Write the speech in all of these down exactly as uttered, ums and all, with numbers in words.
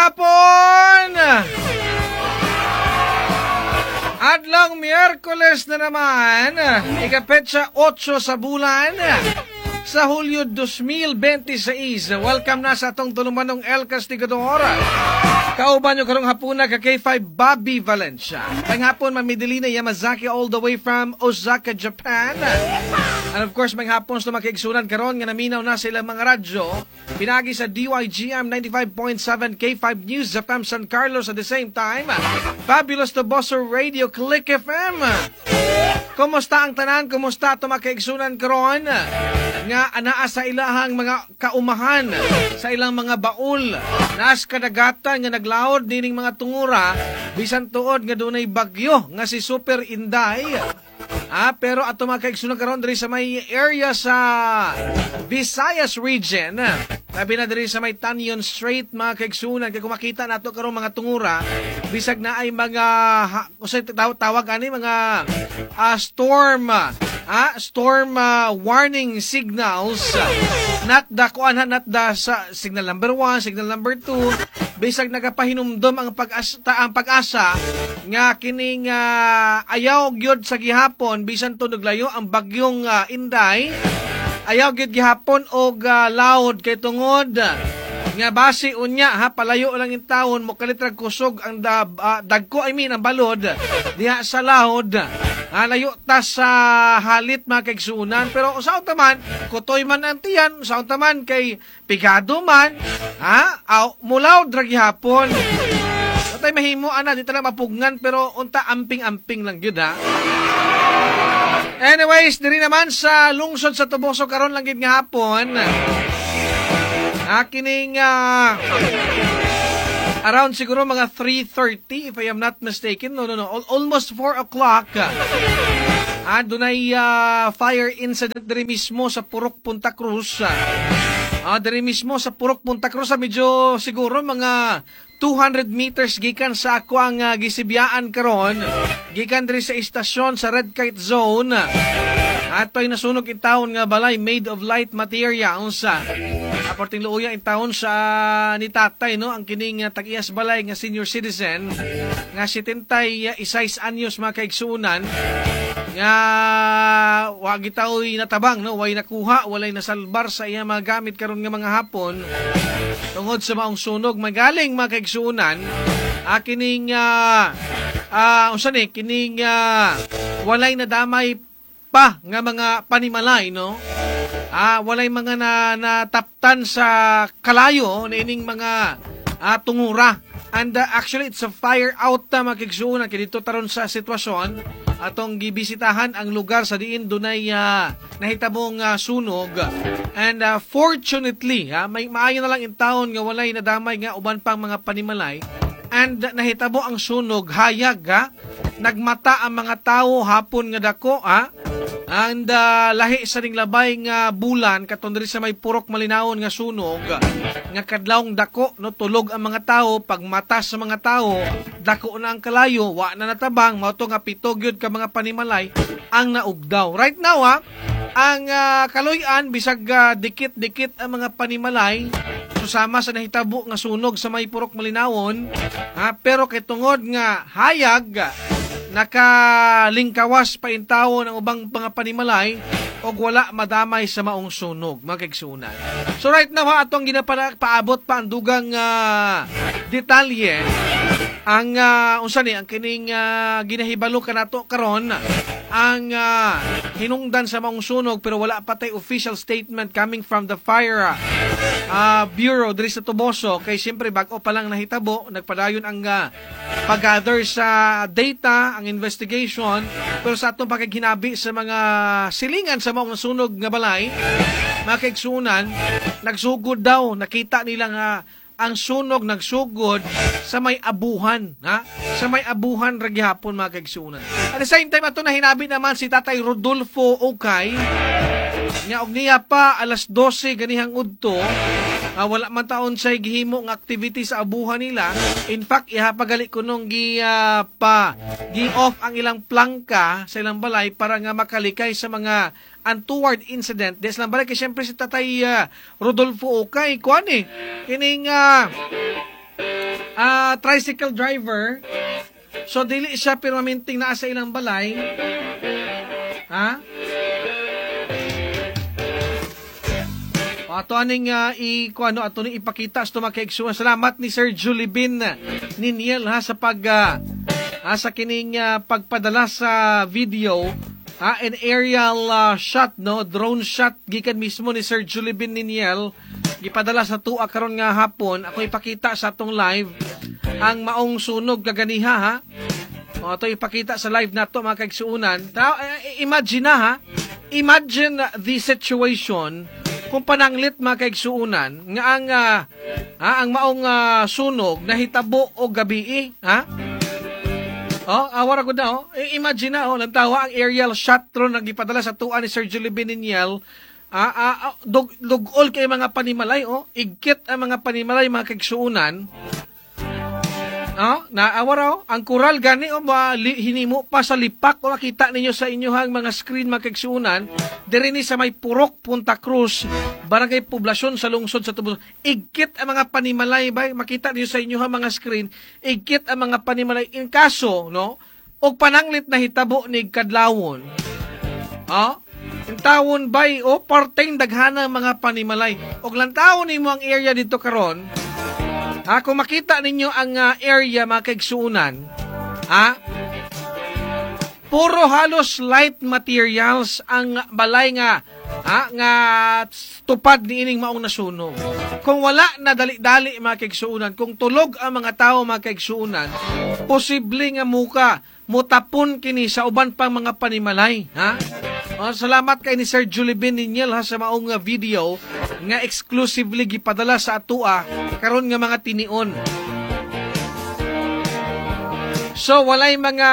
hapon! Adlang Miyerkules na naman, ikapetsa otso sa bulan, sa Hulyo two thousand twenty-six. Welcome na sa atong tulumanong El Castigador. Kauban nyo karong hapuna ka K five Bobby Valencia. Panghapon, Mamidilina Yamazaki all the way from Osaka, Japan. And of course, may hapon sa makiigsunan karon nga naminaw na sila mga radyo. Pinagi sa D Y G M ninety-five point seven K five News F M San Carlos at the same time. Fabulous to Bosso Radio Click F M. Kumusta ang tanan? Kumusta ito makiigsunan karon? Nga anaa sa ilahang mga kaumahan, sa ilang mga baul, naas kadagatan nga naglaod dining mga tungura, bisan tuod nga dunay bagyo nga si Super Inday. Ah, pero ato mga kaigsunan karon diri sa may area sa Visayas region. Sabi na diri sa may Tanyon Strait mga kaigsunan, kaya kung makita nato karon mga tungura, bisag na ay mga usay tawag, tawag ani mga uh, storm ah, storm uh, warning signals. Not the kuan not the sa signal number one, signal number two. Bisag nagapahinumdom ang pag-asa, ang pag-asa nga kining uh, ayaw gyud sa gihapon bisan tunog layo ang bagyong uh, Inday. Ayaw gyud gihapon og uh, loud kay tungod nga base unya ha palayo lang in taon mo kalitrag kusog ang da, uh, dagko I mean ang balod diha sa loud. Ah, layo ta sa halit mga kaigsunan, pero usaw taman kutoy man ang tiyan, usaw taman kay pigado man ha aw mulaw drag hapon. Patay mahimo ana di tala mapugngan pero unta amping-amping lang gyud ha. Anyways, diri naman sa lungsod sa Tuboso karon lang gyud nga hapon. Akining uh, around siguro mga three thirty if I am not mistaken. No, no, no. Almost four o'clock. Ah, dunay uh, fire incident diri mismo sa Purok Punta Cruz. Ah, diri mismo sa Purok Punta Cruz, medyo siguro mga two hundred meters gikan sa ako ang uh, gisibiyaan karon. Gikan diri sa istasyon sa Red Kite Zone. At pa'y nasunog itawon nga balay made of light materials. Aporting luuya itawon sa ni tatay, no? Ang kining uh, tag-iyas balay nga senior citizen nga setentay isais anyos mga kaigsunan nga wag itaoy natabang, no? Way nakuha, walay nasalbar sa iya mga gamit karon nga mga hapon tungod sa maong sunog magaling mga kaigsunan. Ah, kining uh, uh, unsa ni kining uh, walay nadamay pa nga mga panimalay, no? Ah, walay mga na nataptan sa kalayo nining mga ah, tungura. And uh, actually it's a fire out ta makigsuon kay dito taron sa sitwasyon atong gibisitahan ang lugar sa diin dunay uh, nahitabong uh, sunog. And uh, fortunately, ha, may maayo na lang in taon nga walay nadamay nga uban pang mga panimalay. And uh, nahitabo ang sunog hayag, ha? Nagmata ang mga tao hapon nga dako, ha? And uh, lahi sa ning labay nga bulan katon diri sa may Purok Malinawon nga sunog nga kadlawng dako, no? Tulog ang mga tao, pagmata sa mga tao dako na ang kalayo, wa na natabang, mao to nga pito gyud ka mga panimalay ang naugdaw. Right now, ha, ang uh, kaluy-an bisag uh, dikit-dikit ang mga panimalay susama sa nahitabo nga sunog sa may Purok Malinawon, ha, pero kay tungod nga hayag nakalingkawas pa intawon ang ubang mga panimalay o wala madamay sa maong sunog mga kaigsunan. So right now, ha, atong ginapaabot pa ang dugang uh, detalye ang uh, unsa ni ang kining uh, ginahibalo kanato karon ang uh, hinungdan sa maong sunog pero wala pa tay official statement coming from the fire uh, bureau diri sa Tuboso kay siyempre bag-o pa lang nahitabo, nagpadayon ang uh, pag-gather sa data, ang investigation, pero sa atong pagkaginabi sa mga silingan sa maong sunog nga balay mga kaigsunan, nagsugod daw, nakita nila nga ang sunog nagsugod sa may abuhan, ha? Sa may abuhan ra gihapon mga kaigsunan. At the same time ato na hinabi naman si Tatay Rodolfo Ukay nya og niya pa alas dose ganihang udto, uh, wala man taon say gihimo ng activity sa abuhan nila. In fact, ihapagali ko nung gi uh, pa gi-off ang ilang plangka sa ilang balay para nga makalikay sa mga untoward incident. Des lang balay kay syempre si Tatay uh, Rodolfo Ukay kuan eh kining uh, uh, tricycle driver. So dili siya permanenteng naa sa ilang balay. Ha? Ato aning uh, i kuano ato ni ipakita sa makaigsuon. Salamat ni Sir Julibin Niniel ha sa pag uh, ha, sa kining uh, pagpadala sa video ha, an aerial uh, shot no, drone shot gikan mismo ni Sir Julibin Niniel gipadala sa tuwa karon nga hapon. Ako ipakita sa atong live ang maong sunog kaganiha ha. O ato ipakita sa live nato mga kaigsuonan. Imagine na ha. Imagine the situation kung pananglit mga kaigsuunan nga ang uh, ha, ang maong uh, sunog nahitabo o gabi ha. Oh, awara ko na oh. Imagine na oh, lantawa ang aerial shot ron nagipadala sa tuwa ni Sir Julibin Niniel. Ah, ah, ah dug, dugol kay mga panimalay oh, igkit ang mga panimalay mga kaigsuunan. Oh, naawara oh, ang kural gani oh, li, hinimo pa sa lipak o oh, makita ninyo sa inyohang mga screen mga kaigsuunan diri ni sa may Purok, Punta Cruz, barangay poblasyon sa lungsod sa Tubos. Igkit ang mga panimalay ba makita ninyo sa inyohang mga screen, igkit ang mga panimalay in kaso no og pananglit na hitabo ni kadlawon. Oh, in tawon bay o oh, parteng daghana mga panimalay og lantawon nimo ang area dito karon. Ha, kung makita ninyo ang uh, area mga kaigsuunan, ha, puro halos light materials ang balay nga, ha, nga tupad ni ining maong nasunog. Kung wala na dali-dali mga kaigsuunan, kung tulog ang mga tao mga kaigsuunan, posible nga muka, mutapon kini sa uban pang mga panimalay, ha? Oh, salamat kay ni Sir Julibin Niniel ha sa maong uh, video nga exclusively gipadala sa atua karon nga mga tinion. So walay mga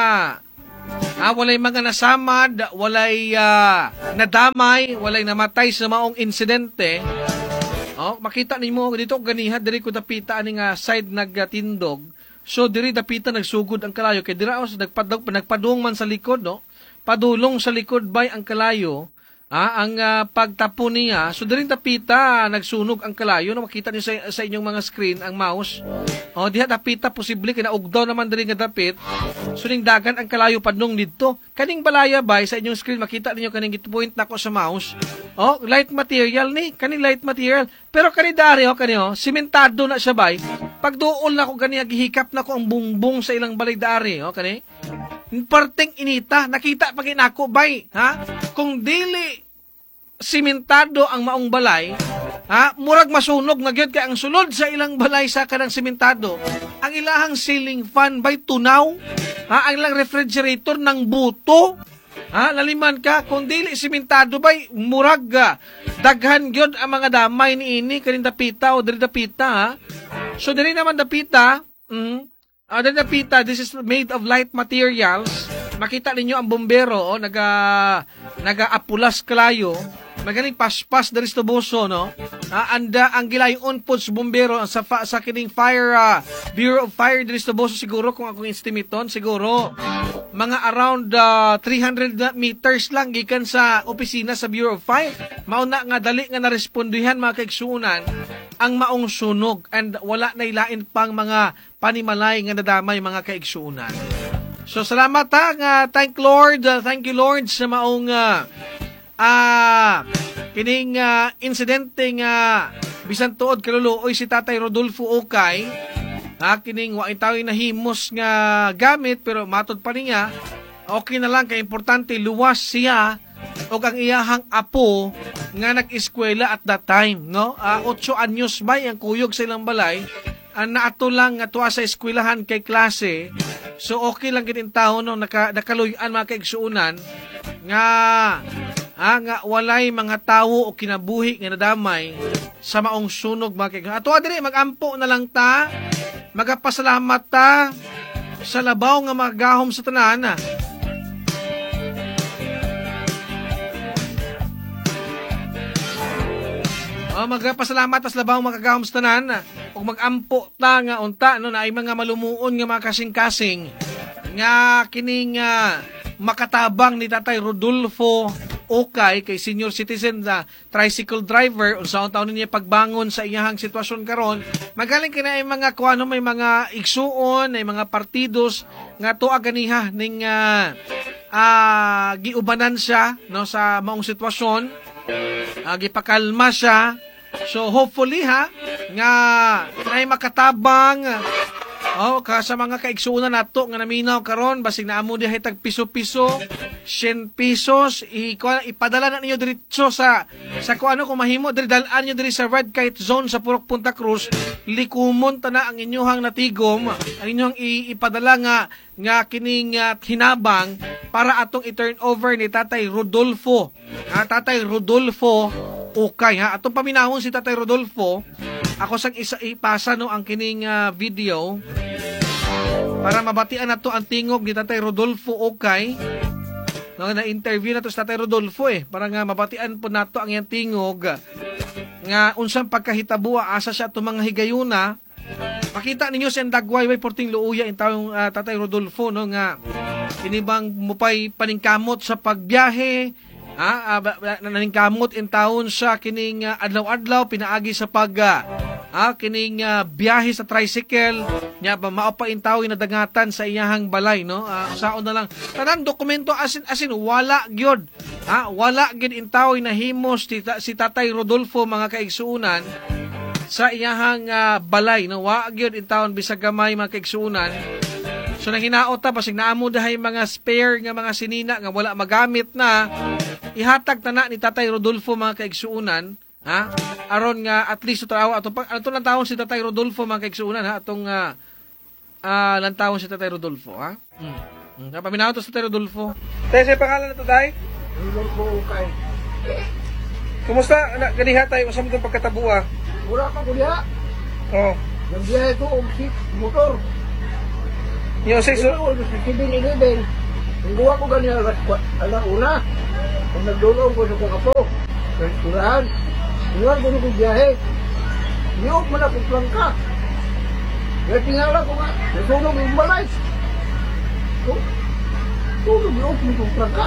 ah, walay mga nasamad, walay uh, nadamay, walay namatay sa maong insidente. Oh, makita nimo dito ganiha diri ko dapita ani nga side nagtindog. So diri dapita nagsugod ang kalayo kay dira os nagpadog nagpadung man sa likod no. Padulong sa likod bay ang kalayo, ah, ang uh, pagtapo niya. So diri dapita nagsunog ang kalayo no makita niyo sa, sa inyong mga screen ang mouse. Oh, diha dapita posible kay naugdaw naman diri nga dapit. So ning dagan ang kalayo padung didto. Kaning balaya bay sa inyong screen makita ninyo kaning point nako sa mouse. Oh, light material ni, kaning light material. Pero kani dari oh kani oh, simentado na siya bay. Pag duol na ko gani gihikap na ko ang bungbong sa ilang balay dari oh kani. Parteng inita, nakita pag inako bay, ha? Kung dili simentado ang maong balay, ha? Murag masunog na gyud kay ang sulod sa ilang balay sa kanang simentado, ang ilahang ceiling fan bay tunaw, ha? Ang ilang refrigerator ng buto, ha? Laliman ka kung dili simentado bay murag ga daghan gyud ang mga damay ni ini kanin dapita o diri dapita, ha? So diri naman dapita, mm, Uh, the pita, this is made of light materials. Makita ninyo ang bombero, oh, naga, naga-apulas kalayo. Magaling paspas dari sa buso, no? Uh, anda, ang gilayon po sa bombero sa, fa, sa kining fire, uh, Bureau of Fire dari sa buso, siguro, kung akong estimiton, siguro, mga around uh, three hundred meters lang gikan sa opisina sa Bureau of Fire. Mauna nga dali nga narespondihan mga kaigsuunan ang maong sunog and wala na ilain pang mga panimalay nga nadamay mga kaigsuunan. So salamat ha, nga thank Lord, uh, thank you Lord sa maong uh, uh, kining uh, insidente nga bisan tuod kaluluoy si Tatay Rodolfo Ukay. Ha, kining wa itaw nahimos nga gamit pero matod pa niya okay na lang kay importante luwas siya o ang iyahang apo nga nag-eskwela at that time, no? Uh, otso anyos ba ang kuyog sa ilang balay, uh, naato lang nga tuwa sa eskwelahan kay klase. So okay lang kitin taon no naka, nakaluyan mga kaigsuunan nga ah, nga walay mga tawo o kinabuhi nga nadamay sa maong sunog mga kaigsuunan. Ato adiri magampo na lang ta, magapasalamat ta sa labaw nga magahom sa tanan. Oh, magpasalamat as labaw makagahom sa tanan ug magampo ta nga unta no na ay mga malumuon nga mga kasing-kasing nga kining uh, makatabang ni Tatay Rodolfo okay kay senior citizen na tricycle driver unsaon taon niya pagbangon sa iyahang sitwasyon karon magaling kina ay mga kuano may mga igsuon ay mga partidos nga tuwa ganiha ning uh, uh, giubanan siya no sa maong sitwasyon uh, gipakalma siya so hopefully ha nga ay makatabang oh, ka sa mga kaigsuunan nato nga naminaw karon basig naamo dihay tag piso-piso, ten pesos, i ipadala na ninyo diretso sa sa kuano kung mahimo diri dalan niyo diri sa Red Kite Zone sa Purok Punta Cruz, likumon ta na ang inyong natigom, ang inyong ipadala nga nga kining uh, hinabang para atong i-turn over ni Tatay Rodolfo. Ha, Tatay Rodolfo, okay ha. Atong paminahon si Tatay Rodolfo, ako sang isa ipasa no ang kining uh, video para mabatian nato ang tingog ni Tatay Rodolfo okay. No, na-interview na to sa Tatay Rodolfo eh para nga mabatian po nato ang iyang tingog nga unsang pagkahitabua asa siya to mga higayuna. Makita ninyo sa dagway way porting luuya in taong uh, Tatay Rodolfo no nga kinibang mupay paningkamot sa pagbiyahe. Ah, uh, naningkamot in taon sa kining uh, adlaw-adlaw pinaagi sa pag uh, ah, kining uh, biyahe sa tricycle nya ba mao pa in tawo nadagatan sa iyahang balay no uh, saon na lang tanan dokumento asin asin wala gyud ha wala gyud in tawo nahimos si, si Tatay Rodolfo mga kaigsuunan sa iyahang uh, balay no wa gyud in taon bisag gamay mga kaigsuunan. So nang hinaot ta basig naamo dahay mga spare nga mga sinina nga wala magamit na ihatag ta na ni Tatay Rodolfo mga kaigsuunan ha aron nga at least tawo ato ato lang taon si Tatay Rodolfo mga kaigsuunan ha atong uh, uh, lang taon si Tatay Rodolfo ha mm. mm. Paminaw to sa Tatay Rodolfo tayo sa pangalan na to tay Rodolfo okay. Kumusta na ganiha tay usa mo tong pagkatabua Wala ka kuya. oh Nagbiyahe ko og si motor. yo six Ito ko sa seven eleven. Ang duwa ko ganyan alas alas una. Kung nagdulong ko sa kong apo. Sa turahan. Iwan ko na kong biyahe. Niyok man ako plangka. Kaya tingala ko nga. Nasunog yung balay. Sunog yung kong plangka.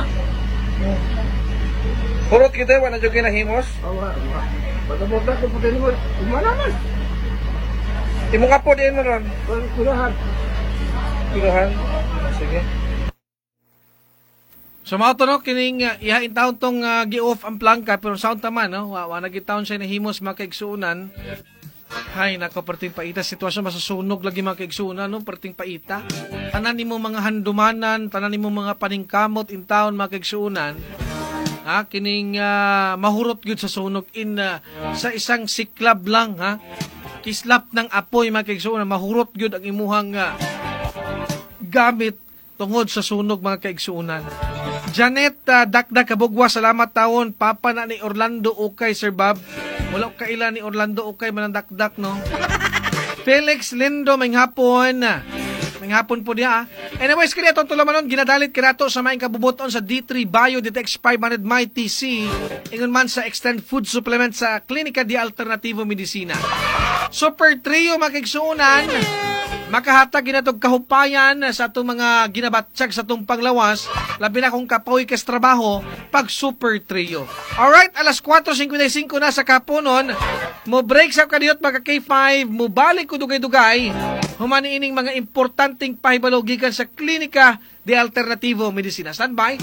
Purot kita wala jud kinahimos Awa, awa. Patabot na ko po din mo. Umanaman. imong apo diin mo ron Ang turahan. Piluhan. Sige. So mga to no, kining uh, ihain taon tong uh, gi-off ang plangka pero sound taman no, wa, wa nagitaon siya nahimos mga kaigsuunan. Hay nako perting paita sitwasyon masasunog lagi mga kaigsuunan no, perting paita. Tanan nimo mga handumanan, tanan nimo mga paningkamot in taon mga kaigsuunan. Ha, kining uh, mahurot gyud sa sunog in uh, sa isang siklab lang ha. Kislap ng apoy mga kaigsuunan, mahurot gyud ang imuhang uh, gamit tungod sa sunog mga kaigsuunan. Janet uh, Dakdak Kabugwa, salamat taon. Papa na ni Orlando Okay, Sir Bob. Wala kaila ni Orlando Okay manandakdak no. Felix Lindo may hapon. May hapon po niya. Anyways, kaya itong tulamanon, ginadalit kinato sa maing kabubuton sa D three Bio Detect five hundred My T C. Ingon man sa Extend Food Supplement sa Klinika di Alternativo Medicina. Super Trio makigsuunan. Makahatag ginatog kahupayan sa itong mga ginabatsyag sa itong panglawas, labi na kung kapoy kes trabaho, pag Super Trio. Alright, alas four fifty-five na sa kapunon, mo break sa kaniyot mga K five, mo balik ko dugay-dugay, humani ining mga importanteng pahibalo gikan sa Klinika de Alternativo Medicina. Standby.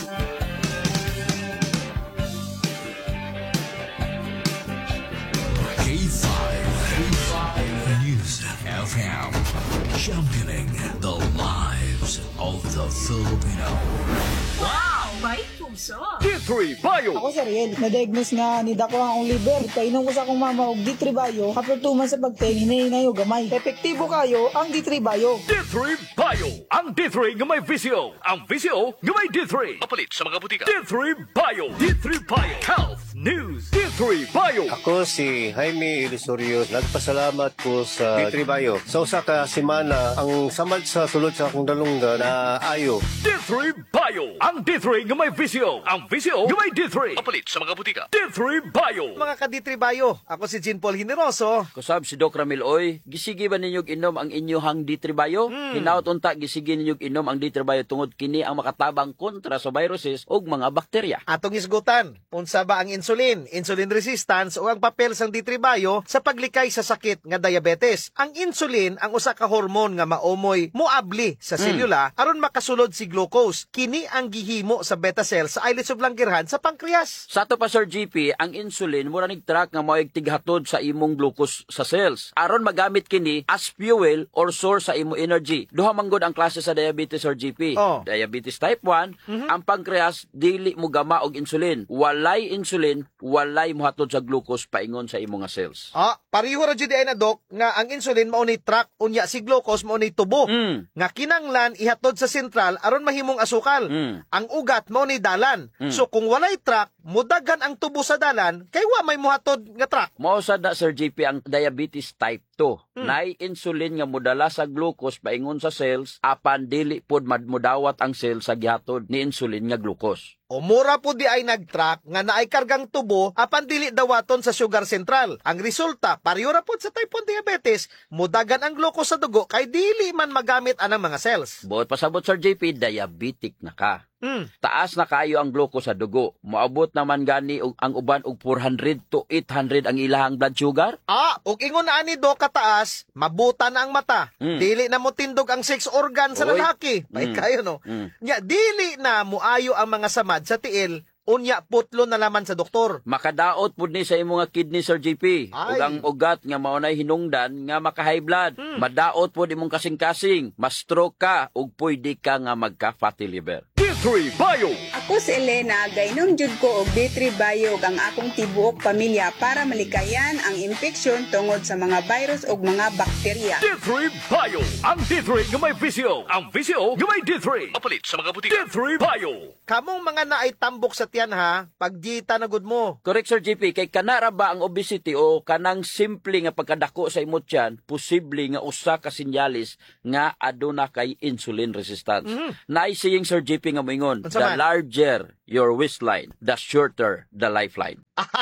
K five News F M, championing the lives of the Filipino. Wow! May puso! D three Bio. Ako si Ariel, na-diagnose nga ni dako akong liver. Painom ko sa akong mama og D three Bio. After two months sa pagtingin, hinahinay og gamay. Epektibo kayo ang D three Bio. D three Bio. Ang D three nga may V C O. Ang V C O nga may D three. Kapalit sa mga butika. D three Bio. D three Bio. Health News. D three Bio. Ako si Jaime Ilisorio. Nagpasalamat ko sa D three Bio. Sa usa ka semana, ang samad sa sulod sa akong dalungga na ayo. D three Bio. Ang D three nga may visyo. Ang visyo nga may D three. Papalit sa mga butika. D three Bio. Mga ka-D three Bio, ako si Jean Paul Hineroso. Kusab si Doc Ramil Oy, gisigi ba ninyog inom ang inyong D three Bio? Hmm. Hinaut unta gisigi ninyog inom ang D three Bio tungod kini ang makatabang kontra sa viruses ug mga bakterya. Atong isgutan, unsa ba ang insulin, insulin resistance o ang papel sang D three Bio sa paglikay sa sakit nga diabetes. Ang insulin ang usa ka hormone nga maomoy moabli sa selula mm. aron makasulod si glucose. Kini ang gihimo sa beta cells sa islets of Langerhans sa pancreas. Sa ato pa Sir G P, ang insulin mura nig track nga mao'y tighatod sa imong glucose sa cells aron magamit kini as fuel or source sa imong energy. Duha manggod ang klase sa diabetes Sir G P. Oh. Diabetes type one, mm-hmm. ang pancreas dili mo gama og insulin. Walay insulin, walay mohatod sa glucose paingon sa imong nga cells. Ah, pariho ra jud ay na Doc nga ang insulin mao ni track unya si glucose mao ni tubo. Mm. Nga kinanglan ihatod sa sentral aron mahimong asukal. Mm. Ang ugat mao ni dalan. Mm. So kung walay track, mudagan ang tubo sa dalan kay wa may muhatod nga track. Mao sad na Sir J P ang diabetes type two. Hmm. Nay insulin nga modala sa glucose paingon sa cells apan dili pod madmudawat ang cell sa gihatod ni insulin nga glucose. O mura po di ay nag-track nga naay kargang tubo apan dili dawaton sa sugar central. Ang resulta, pareho ra pod sa type one diabetes, mudagan ang glucose sa dugo kay dili man magamit anang mga cells. Buot pasabot Sir J P, diabetic na ka. Mm. Taas na kayo ang glucose sa dugo. Moabot naman gani og ang uban og four hundred to eight hundred ang ilahang blood sugar. Ah, ug ingon na ani do kataas, mabuta na ang mata. Mm. Dili na mo tindog ang sex organ sa Oy. lalaki. May Mm. kayo no. Mm. Nya dili na muayo ang mga samad sa tiil. Unya putlo na laman sa doktor. Makadaot pud ni sa imong nga kidney Sir J P. Ay. Ug ang ugat nga maunay hinungdan nga maka-high blood. Hmm. Madaot pud imong kasing-kasing, ma-stroke ka ug pwede ka nga magka-fatty liver. D three Bio. Ako si Elena, gainom jud ko og D three Bio ang akong tibuok pamilya para malikayan ang infeksyon tungod sa mga virus ug mga bakterya. D three Bio. Ang D three nga may visyo. Ang visyo nga may D three. Papalit sa mga butika. D three Bio. Kamong mga naay tambok sa tiyan ha, pagdita na gud mo. Correct Sir J P, kay kanara ba ang obesity o kanang simple nga pagkadako sa imong tiyan, posible nga usa ka sinyalis nga aduna kay insulin resistance. Mm. Naisiying Sir J P nga moingon, Unsa the man? larger your waistline, the shorter the lifeline.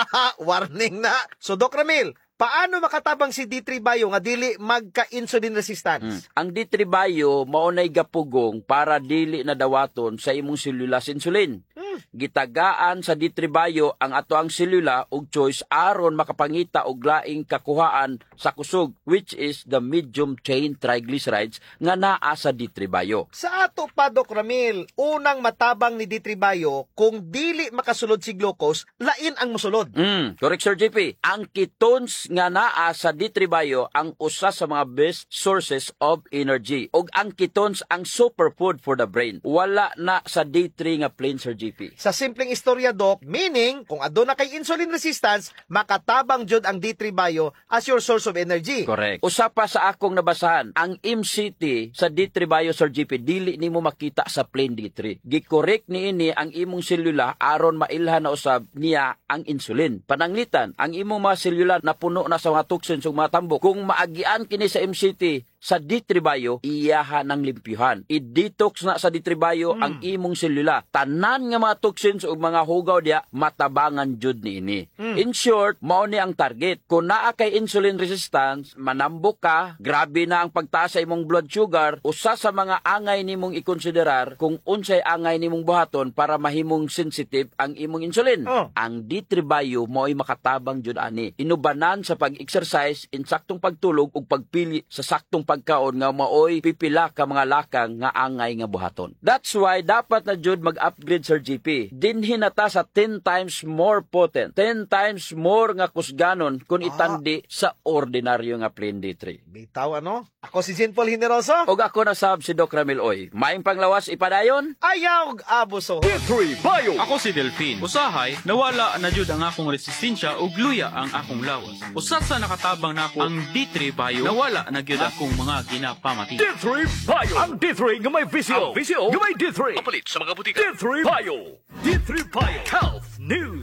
Warning na. So Doc Ramil, paano makatabang si D three Bio nga dili magka-insulin resistance? Mm. Ang D three Bio maunay gapugong para dili na dawaton sa imong selula sa insulin. Hmm. Gitagaan sa D three Bio ang ato ang selula ug choice aron makapangita og laing kakuhaan sa kusog, which is the medium chain triglycerides nga naa sa D three Bio. Sa ato pa Doc Ramil, unang matabang ni D three Bio kung dili makasulod si glucose, lain ang musulod. Mm, correct Sir J P. Ang ketones nga naa sa D three Bio ang usa sa mga best sources of energy. Og ang ketones ang superfood for the brain. Wala na sa D three nga plain Sir J P. Sa simpleng istorya Doc, meaning kung aduna kay insulin resistance, makatabang jud ang D three Bio as your source of energy. Correct. Usa pa sa akong nabasahan, ang M C T sa D three Bio Sir J P dili nimo makita sa plain D three. Gi-correct niini ang imong selula aron mailhan na usab niya ang insulin. Pananglitan, ang imong mga selula na puno na sa mga toxins ug mga tambok. Kung maagian kini sa M C T sa D three Bio, iyaha ng limpyuhan. I-detox na sa D three Bio Hmm. ang imong selula. Tanan nga mga toxins ug mga hugaw diya matabangan jud niini. Hmm. In short, mao ni ang target. Kung naa kay insulin resistance, manambok ka, grabe na ang pagtaas sa imong blood sugar, usa sa mga angay nimong ikonsiderar kung unsay angay nimong buhaton para mahimong sensitive ang imong insulin. Oh. Ang D three Bio mo'y makatabang jud ani. Inubanan sa pag-exercise, insaktong pagtulog ug pagpili sa saktong pagkaon nga maoy pipila ka mga lakang nga angay nga buhaton. That's why dapat na jud mag-upgrade Sir G P. Dinhi na ta sa ten times more potent, ten times more nga kusganon kung Ah. itandi sa ordinaryo nga plain D three. Bitaw ano? Ako si Jean Paul Hineroso. Og ako na sab si Doc Ramil Oy. Maayong panglawas ipadayon. Ayaw og abuso. D three Bio. Ako si Delphine. Usahay, nawala na jud ang akong resistensya ug luya ang akong lawas. Usa sa nakatabang nako ang D three Bio, nawala na gyud akong mga ginapamati. D three Bio. Ang D three nga may visyo. Ang visyo nga may D three. Papalit sa mga butika. D three Bio. D three Bio. Health News. D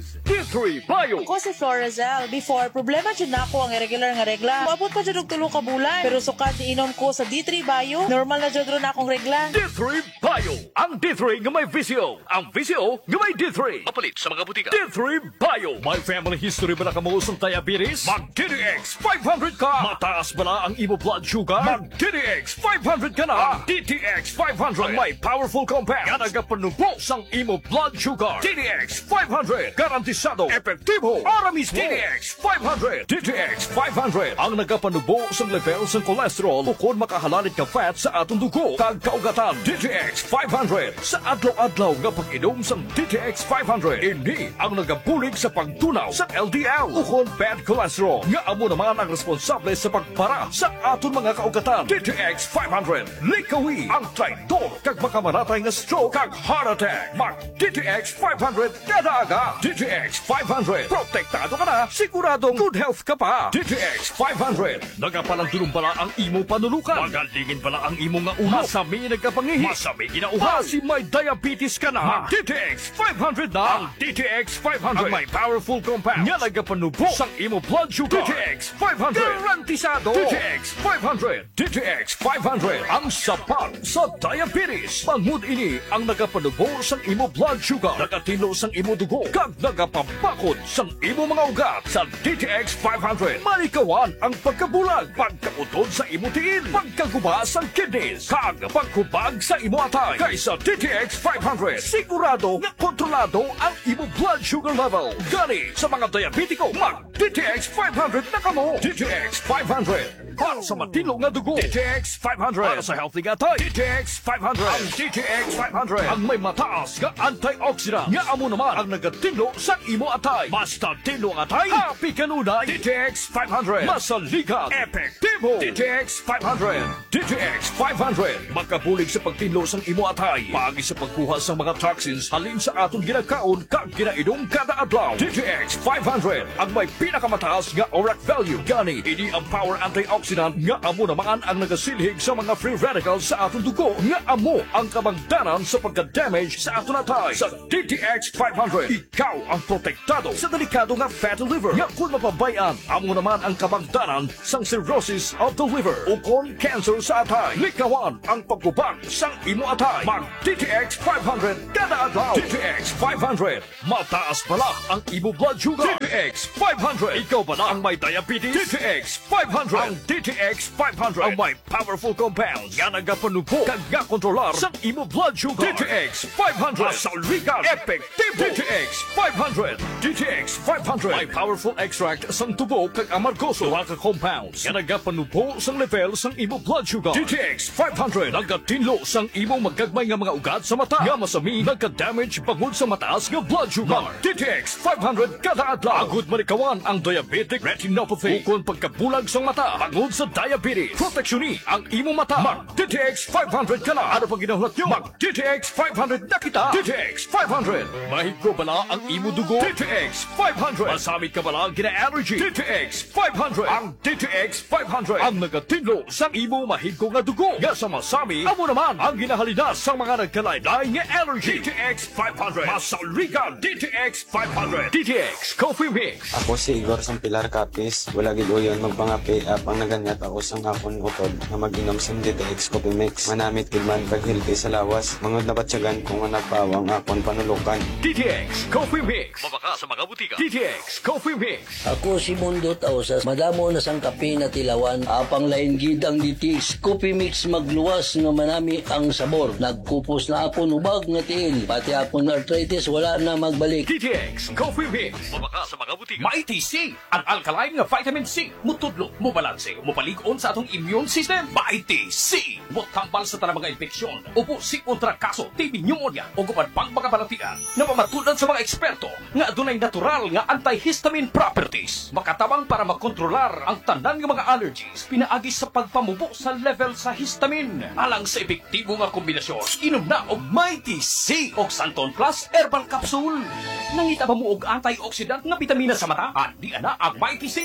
D three Bio. Ako si Florazel. Before, problema dyan na ako ang irregular nga regla. Maabot pa dyan og tulo ka bulan. Pero sukat ni inom ko sa D three Bio, normal na dyan ron akong regla. D three Bio. Ang D three nga may visyo. Ang visyo nga may D three. Mapalit sa mga butika. D three Bio. May family history ba na kamuusong diabetes? Mag D D X five hundred ka. Mataas ba na ang imo blood sugar? Mag D D X five hundred ka na. Ang D T X five hundred. Ang may powerful compound. Nga nagapanubo sang imo blood sugar. D D X five hundred. Garantisado. Epektibo. Aramis D D X five hundred. D D X five hundred. Ang nagapanubo sang level sang cholesterol ukon makahalanit ka fat sa atong dugo. Kag kaugatan. D D X five hundred. Sa adlaw-adlaw nga pag-inom sang D D X five hundred. Ini ang nagabulig sa pagtunaw sa L D L. Ukon bad cholesterol. Nga amo naman ang responsable sa pagpara sa aton mga kaugatan. D D X five hundred. Likawi ang traidor kag makamaratay nga stroke kag heart attack. Mag D D X five hundred kada aga. D D X five hundred. Protektado ka na, siguradong good health ka pa. D D X five hundred. Nagapalang bala ang imo panulukan. Magalingin bala ang imo nga ulo. Masami nagkapangihi. Masami ginauha. Si may diabetes ka na. D D X five hundred na. Ang D D X five hundred. Ang may powerful compound. Nga nagapanubo sang imo blood sugar. D D X five hundred. Garantisado. D D X five hundred. D D X five hundred. Ang sapat sa diabetes. Bangod ini ang nagapanubo sang imo blood sugar. Nagatino sang imo dugo. Kag nagapapakod sang imo mga ugat. Sa D D X five hundred. Malikawan ang pagkabulag. Pagkautod sa imo tiil. Pagkaguba sang kidneys. Kag pagkubag sa imo atay. Kaysa D D X five hundred. Sigurado nga kontrolado ang imo blood sugar level. Gani sa mga diabetiko. Mag D D X five hundred na kamo. D D X five hundred. Para sa matino nga dugo. D D X five hundred. Para sa healthy nga atay. D D X five hundred. Ang D D X five hundred. Ang may mataas nga antioxidant. Nga amo naman ang nagatino sa imo atay. Basta tino ang atay. Happy kanunay. D D X five hundred. Masaligan. Epektibo. D D X five hundred. D D X five hundred. Makabulig sa pagtinlo sang imo atay. Paagi sa pagkuha sa mga toxins halin sa atong ginakaon kag ginainom kada adlaw. D D X five hundred. Ang may pinakamataas nga ORAC value. Gani, ini ang power antioxidant nga amo naman ang nagasilhig sa mga free radicals sa atong dugo nga amo ang kabangdanan sa pagka-damage sa atong atay. Sa D D X five hundred, ikaw ang protektado sa delikado nga fatty liver nga kung mapabayan, amo naman ang kabangdanan sang cirrhosis of the liver o kung cancer sa atay. Likawan ang pagkubang sang imo atay. Mag D D X five hundred kada adlaw. D D X five hundred. Mataas pala ang imo blood sugar. D D X five hundred. Ikaw ba na ang may diabetes? D D X five hundred. Ang D D X five hundred ang may powerful compounds nga nagapanubo kag nga kontrolar sang imo blood sugar. D D X five hundred. Masaligan. Epektibo. D D X five hundred. D D X five hundred. May powerful extract sang tubo kag amargoso nga ka compounds nga nagapanubo sang level sang imo blood sugar. D D X five hundred nagatinlo sang imo magagmay nga mga ugat sa mata nga masami nagka-damage bangod sa mataas nga blood sugar. D D X five hundred kada adlaw. Agud malikawan ang diabetic retinopathy ukon pagkabulag sang mata bangod sa diabetes. Proteksyon ang imo mata. Mag D D X five hundred ka na. Ano pang ginahulat nyo? Mag D D X five hundred na kita. D D X five hundred. Mahigro bala ang imo dugo. D D X five hundred. Masamit ka bala ang gina-allergy. D D X five hundred. Ang D D X five hundred. Ang nagatinlo sang imo mahigro nga dugo. Nga sa masami, amo naman ang ginahalinas sa mga nagkalaylay nga allergy. D D X five hundred. Masaligan. D D X five hundred. D D X Coffee Mix. Ako si Igor sang Pilar Capis. Wala gid uyon magpangapi apang naganyat ako sang akon utod nga mag-inom sang D D X Coffee Mix. Manamit gid man kag healthy sa lawas. Mangod na batsyagan kung nagpawang akon panulukan. D D X Coffee Mix. Mabaka sa mga butika. D D X Coffee Mix. Ako si Mundo Tausas. Madamo na sang kape na tilawan. Apang lain gid ang D D X Coffee Mix magluwas nga manami ang sabor. Nagkupos na akon ubag nga tiil. Pati akon arthritis wala na magbalik. D D X Coffee Mix. Mabaka sa mga butika. May T C, ang alkaline nga vitamin C. Mutudlo, mubalanse, mupaligon sa atong immune system. May T C. Mutambal sa tanang mga infeksyon. Upo si kontra kaso, T B pneumonia o gupan pang mga balatian. Na mamatunan sa mga eksperto nga adunay natural nga antihistamine properties. Makatabang para makontrolar ang tanan nga mga allergies pinaagi sa pagpamubo sa level sa histamine. Alang sa epektibo nga kombinasyon, inom na og Mighty C o Santon Plus Herbal Capsule. Nangita ba mo og antioxidant nga bitamina sa mata? Andi ana ang Mighty C.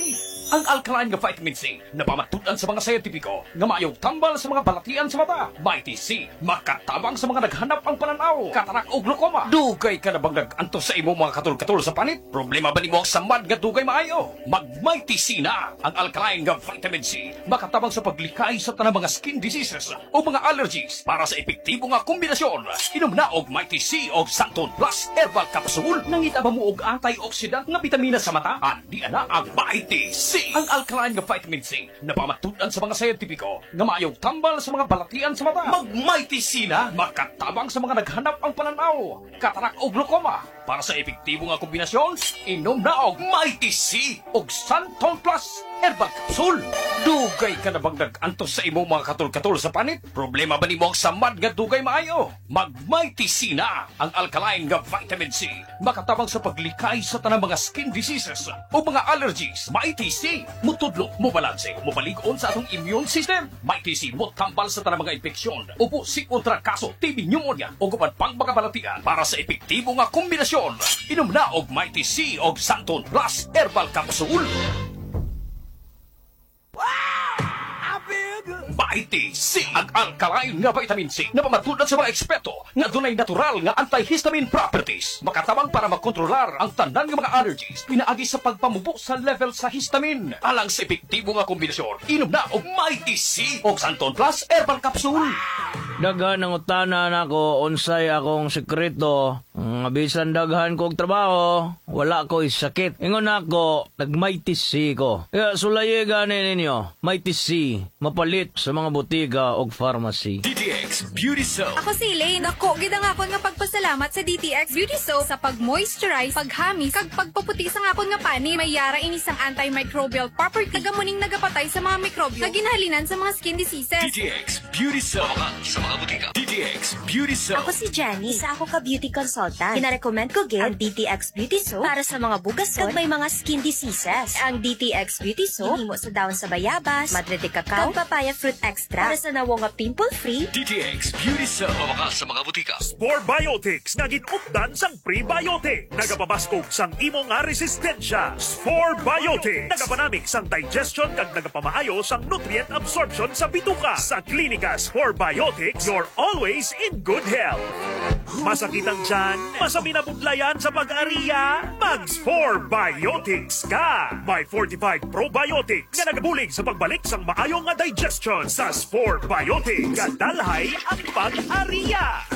ang alkaline nga vitamin C na pamatudan sa mga scientifico nga maayong tambal sa mga balatian sa mata. Mighty C, makatabang sa mga naghanap ang pananaw, katarak o glaucoma. Dugay ka na bang nag-antos sa imo mga katul-katul sa panit? Problema ba nimo ang samad nga dugay maayo? Mag Mighty C na, ang alkaline nga vitamin C, makatabang sa paglikay sa tanang mga skin diseases o mga allergies para sa epektibo nga kombinasyon. Inom na og Mighty C og Santon Plus Herbal Capsule. Nangita ba mo og antioxidant nga bitamina sa mata? Andi na ang Mighty C, ang alkaline nga vitamin C na pamatudan sa mga scientifico nga maayong tambal sa mga balatian sa mata. Mag Mighty C na, makatabang sa mga naghanap ang pananaw, katarak o glaucoma. Para sa epektibo nga kombinasyon, inom na og Mighty C og Santon Plus Herbal Capsule. Dugay ka na bang nag-antos sa imo mga katul-katul sa panit? Problema ba nimo ang samad nga dugay maayo? Mag Mighty C na, ang alkaline nga vitamin C, makatabang sa paglikay sa tanang mga skin diseases o mga allergies. Mighty C, mutudlo, mubalanse, mubalik-on sa atong immune system. Mighty C, mutambal sa tanang mga infeksyon, upo si kontra kaso, T B pneumonia o guban pang mga balatian. Para sa epektibo nga kombinasyon, inom na og Mighty C og Santon Plus Herbal Capsule. Mighty C, ang alkaline nga vitamin C na pamatudan sa mga eksperto nga dunay natural nga antihistamine properties, makatabang para makontrolar ang tanan nga mga allergies pinaagi sa pagpamubo sa level sa histamine. Alang sa epektibo nga kombinasyon, inom na og Mighty C og Santon Plus Herbal Capsule. Daghan ang utana nako unsay akong sekreto. Nga bisan daghan kog trabaho, wala ko sakit. Ingon nako, nag Mighty C ko. Kaya sulaye gani ninyo, Mighty C, mapalit sa mga botiga og pharmacy. D T X Beauty Soap. Ako si Elaine. Ako, gid ang akon nga pagpasalamat sa D T X Beauty Soap sa pag-moisturize, paghamis, kag pagpaputi sa akon nga pani. May yara ini sang antimicrobial property. Tagamuning nagapatay sa mga mikrobyo na ginahalinan sa mga skin diseases. D T X Beauty Soap. Sa mga botiga. D T X Beauty Soap. Ako si Jenny. Isa ako ka beauty consultant. Kinarecommend ko gid ang D T X Beauty Soap para sa mga bugason kag may mga skin diseases. Ang D T X Beauty Soap hinimo sa dahon sa bayabas, madre de cacao, kag papaya fruit extra para sa nawo nga pimple-free. D T X Beauty Soap. Mawaka sa mga butika. Spore Biotics na ginupdan sang prebiotic. Nagapabaskog sang imo nga resistensya. Spore Biotics. Nagapanamik sang digestion kag nagapamaayo sang nutrient absorption sa bituka. Sa klinika Spore Biotics, you're always in good health. Masakit ang tiyan, masabi na budlayan sa pag-ariya, mag-Spore Biotics ka! May forty-five probiotics na nagabulig sa pagbalik sang maayong nga digestion. Sa Spore Biotics, gadalhay ang pag-ariya.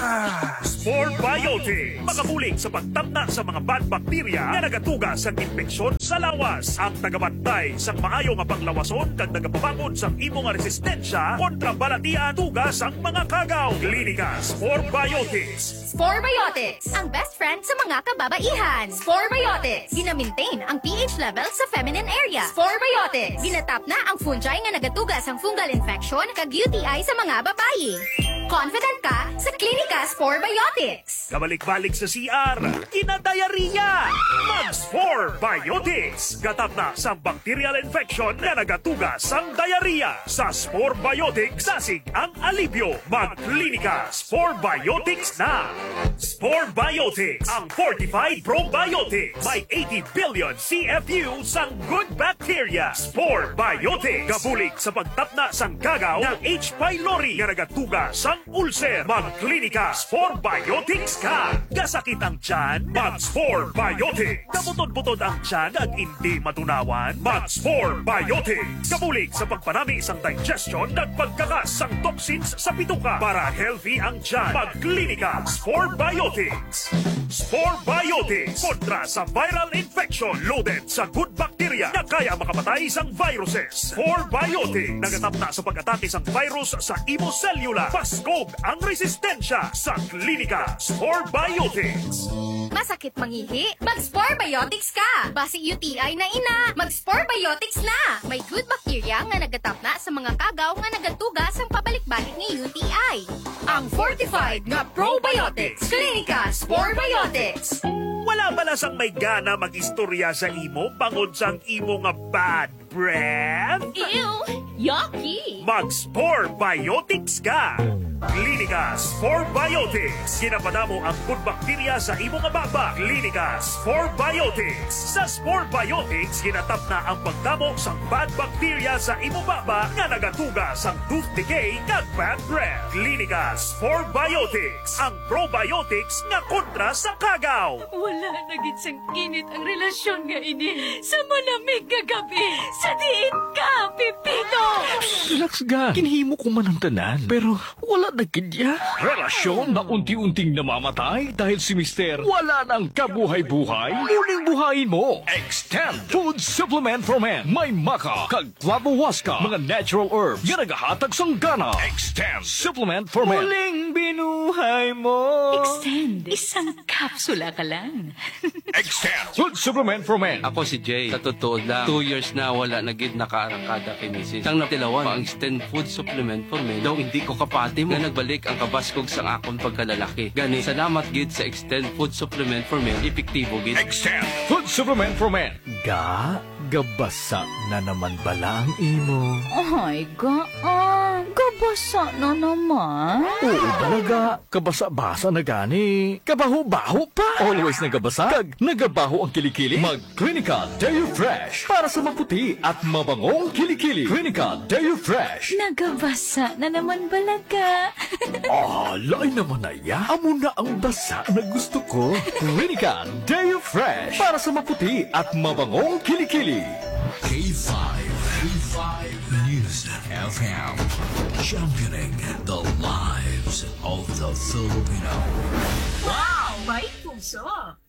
Spore Biotics, makabulig sa pagtamna sa mga bad bacteria na nagatuga sa infeksyon sa lawas. Ang tagabantay sang maayo nga panglawason kag nagapabangon sang imo nga resistensya kontra balatian tugas ang mga kagaw. Klinika Spore Biotics. Spore Biotics, ang best friend sa mga kababaihan. Spore Biotics, gina-maintain ang pH level sa feminine area. Spore Biotics, ginatap na ang fungi nga nagatugas ang fungal infection kag U T I sa mga babayi. Confident ka sa klinika Spore Biotics. Kabalik-balik sa C R, kinadayariya. Mag-Spore Biotics. Gatap na sa bacterial infection na nagatugas ang diarrhea. Sa Spore Biotics, sasig ang alibyo. Mag-klinika Spore Biotics na. Spore Biotics, ang fortified probiotics. May eighty billion C F U sang good bacteria. Spore Biotics. Gabulig sa pagtapna sang kagaw ng H. pylori na nagatugas sang ulcer. Mag-klinika Spore Biotics ka. Gasakit ang tiyan, mag-Spore Biotics. Kabutod-butod ang tiyan at hindi matunawan, mag-Spore Biotics. Kabulig sa pagpanami sang digestion at pagkakas sang toxins sa bituka. Para healthy ang tiyan, mag-klinika Spore Biotics. Spore Biotics kontra sa viral infection loaded sa good bacteria na kaya makapatay sang viruses. Spore Biotics nagatap na sa pag-atake sang virus sa imo cellula. Paskog ang resistensya sa klinika Spore Biotics. Masakit mangihi? Mag-Spore Biotics ka! Basi U T I na ina, mag-Spore Biotics na! May good bacteria nga nagatap na sa mga kagaw nga nagatugas ang pabalik-balik ni U T I. Ang fortified nga probiotics, klinika Spore Biotics. Wala bala sang may gana mag-istorya sa imo bangod sang imo nga bad breath? Ew! Yucky! Mag-Spore Biotics ka! Clinicas for Biotics. Ginapadamo ang good bacteria sa imong baba. Clinicas for Biotics. Sa Spore Biotics, ginatap na ang pagdamo sa bad bacteria sa imong baba nga nagatuga sa tooth decay kag bad breath. Clinicas for Biotics. Ang probiotics nga kontra sa kagaw. Wala na gid sang init ang relasyon nga ini sa malamig nga gabi. Sa diin ka, Pipito! Relax ga. Kinhimo ko man ang tanan. Pero wala na kidya. Relasyon na unti-unting namamatay dahil si Mister wala nang kabuhay-buhay. Muling buhayin mo. Extend Food Supplement for Men. May maka, kag clavohuasca, mga natural herbs nga nagahatag sang gana. Extend Supplement for Men. Muling binuhay mo. Extend. Isang kapsula ka lang. Extend Food Supplement for Men. Ako si Jay. Sa totoo lang, two years na wala nagid nakaarangkada kay Missus Ang natilawan, ang Extend Food Supplement for Men, daw hindi ko kapati mo. Na nagbalik ang kabaskog sang akong pagkalalaki. Gani, salamat gid sa Extend Food Supplement for Men. Epektibo gid. Extend Food Supplement for Men. Ga, gabasa na naman bala ang imo. Ay, gaan. Gabasa na naman. Oo, balaga. Kabasa-basa na gani. Kabaho-baho pa. Always nagabasa. Kag nagabaho ang kilikili. Mag Clinica Deo Fresh. Para sa maputi at mabangong kilikili. Clinica Deo Fresh. Nagabasa na naman balaga. Ah, lain naman na ya. Amo na ang basa na gusto ko. Clinica Deo Fresh. Para sa maputi at mabangong kilikili. K five. K five News F M. Championing the lives of the Filipino. Wow! May puso!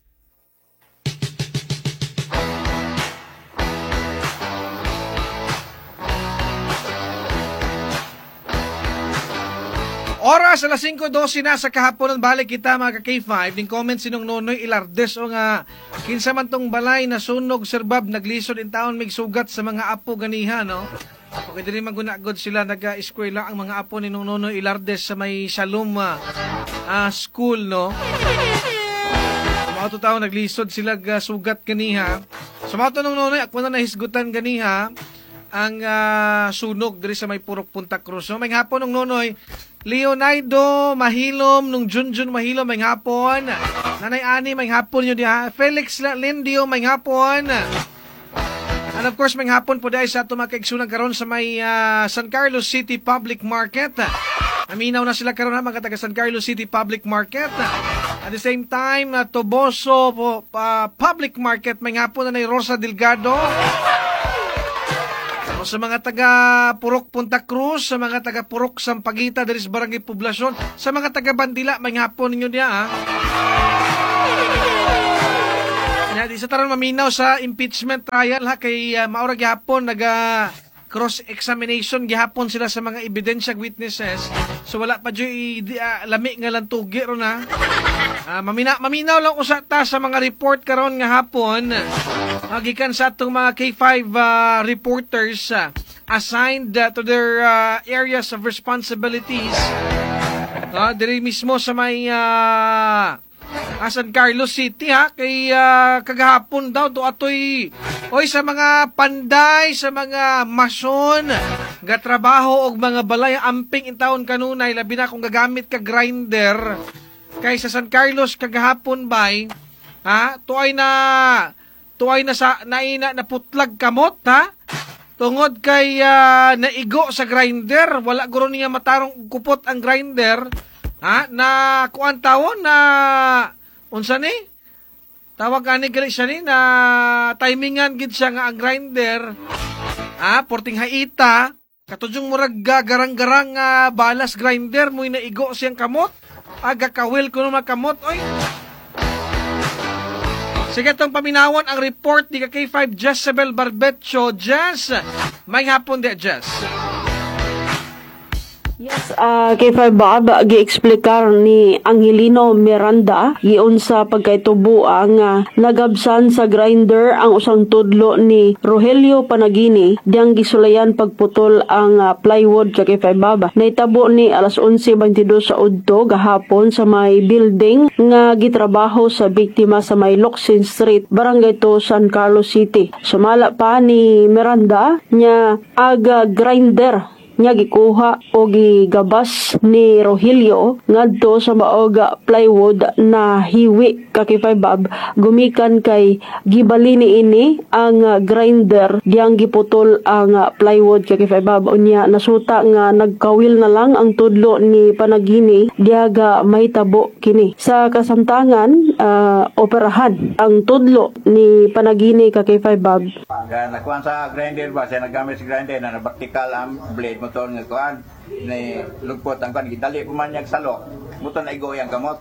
Oras, alas singko dose na sa kahapon ng balik kita mga ka-K five. Ning comment sinong Nonoy Ilardes o nga kinsa man tong balay na sunog serbab naglisod in taon mig sugat sa mga apo ganiha no. Okay diri magunagod sila naga-eskwela ang mga apo ni Nonoy Ilardes sa may Shalom uh, uh, school no. Mga to taon naglisod sila uh, sugat ganiha. Sa mga to nung Nonoy ako na nahisgutan ganiha ang uh, sunog diri sa may Purok Punta Cruz. So may hapon ng Nonoy Leonardo Mahilom nung Junjun Mahilom may hapon. Nanay Ani may hapon yun diha. Felix Lindio may hapon. And of course may hapon po dahil sa ato makaigsunan karon sa may uh, San Carlos City Public Market. Aminaw na sila karon ha mga taga San Carlos City Public Market. At the same time uh, Toboso uh, Public Market may hapon na Rosa Delgado. Sa mga taga Purok Punta Cruz, sa mga taga Purok Sampaguita, dari sa Barangay Poblasyon, sa mga taga Bandila, may hapon ninyo niya, ha? Ya, di sa taron maminaw sa impeachment trial, ha? Kay uh, maurag hapon, naga cross-examination, gihapon sila sa mga evidential witnesses. So wala pa dyo uh, lami nga lang tugi ron, ha? Uh, mamina, maminaw lang usata sa mga report karon nga hapon. Magikan sa atong mga K five uh, reporters uh, assigned uh, to their uh, areas of responsibilities. Uh, diri mismo sa may uh, San Carlos City ha kay uh, kagahapon daw to atoy oy sa mga panday sa mga mason nga trabaho og mga balay amping in taon kanunay labi na kung gagamit ka grinder kay sa San Carlos kagahapon bay ha tuay na tuay na sa naina naputlag kamot ha tungod kay uh, naigo sa grinder wala guro niya matarong kupot ang grinder ha na kuan tawon na unsa ni tawag ani gali siya ni na timingan gid siya nga ang grinder ha porting haita katujong murag garang-garang uh, balas grinder mo naigo siyang kamot aga kawil kuno makamot oy. Sige itong paminawan ang report ni K five Jezebel Barbecho. Jess, may hapon de Jess. Yes, uh, K five Bob, gi-explikar ni Angelino Miranda, giun sa pagkaitubo ang uh, nagabsan sa grinder ang usang tudlo ni Rogelio Panagini, diyang gisulayan pagputol ang uh, plywood sa K five Bob. Naitabo ni alas onse twenty-two sa udto gahapon sa may building nga gitrabaho sa biktima sa may Locsin Street, Barangay two, San Carlos City. Sumala pa ni Miranda nya aga grinder nga gikuha o gigabas ni Rogelio ngadto sa maoga plywood na hiwi kakifay bab gumikan kay gibali ni ini ang uh, grinder diyang giputol ang uh, plywood kakifay bab unya nasuta nga nagkawil na lang ang tudlo ni Panagini diyaga may tabo kini sa kasamtangan uh, operahan ang tudlo ni Panagini kakifay bab. Nakuha sa grinder ba siya nagamit sa grinder na vertical ang blade motor nga kuan ni lugpot ang kuan gidali pumanyag salo motor na igo yang gamot.